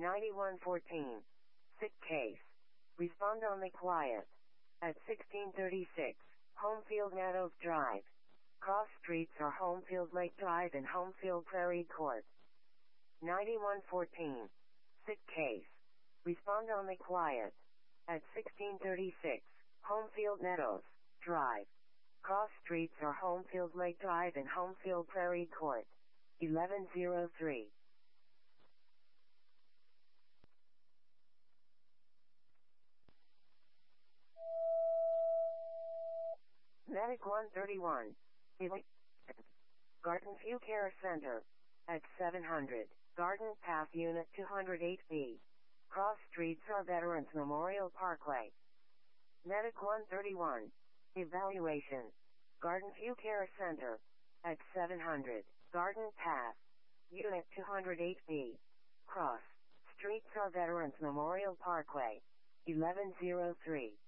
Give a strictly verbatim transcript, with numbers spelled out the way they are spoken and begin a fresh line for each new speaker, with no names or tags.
ninety-one fourteen. Sick case. Respond only quiet. At sixteen thirty-six. Homefield Meadows Drive. Cross streets are Homefield Lake Drive and Homefield Prairie Court. ninety-one fourteen. Sick case. Respond only quiet. At sixteen thirty-six. Homefield Meadows Drive. Cross streets are Homefield Lake Drive and Homefield Prairie Court. eleven oh three. Medic one thirty-one. Garden View Care Center. At seven hundred. Garden Path Unit two oh eight B. Cross streets are Veterans Memorial Parkway. Medic one thirty-one. Evaluation. Garden View Care Center. At seven hundred. Garden Path. Unit two oh eight B. Cross streets are Veterans Memorial Parkway. eleven oh three.